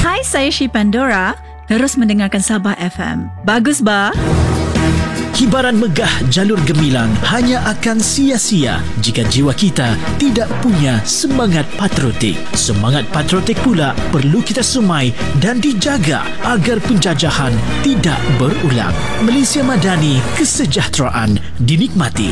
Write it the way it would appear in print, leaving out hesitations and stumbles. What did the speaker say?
Hai, saya Syi Pandora. Terus mendengarkan Sabah FM. Bagus, ba? Hibaran megah jalur gemilang hanya akan sia-sia jika jiwa kita tidak punya semangat patriotik. Semangat patriotik pula perlu kita semai dan dijaga agar penjajahan tidak berulang. Malaysia Madani, kesejahteraan dinikmati.